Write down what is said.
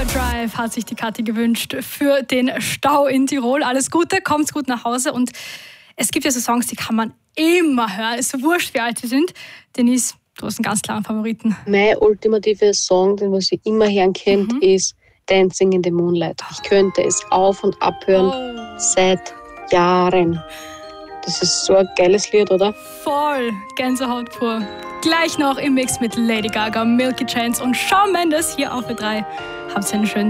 Overdrive hat sich die Kathi gewünscht für den Stau in Tirol. Alles Gute, kommt gut nach Hause. Und es gibt ja so Songs, die kann man immer hören. Es ist so wurscht, wie alt sie sind. Denise, du hast einen ganz klaren Favoriten. Mein ultimativer Song, den was ich immer hören könnt, ist Dancing in the Moonlight. Ich könnte es auf und abhören seit Jahren. Das ist so ein geiles Lied, oder? Voll Gänsehaut pur. Gleich noch im Mix mit Lady Gaga, Milky Chance und Shawn Mendes hier auf Ö3. Habt einen schönen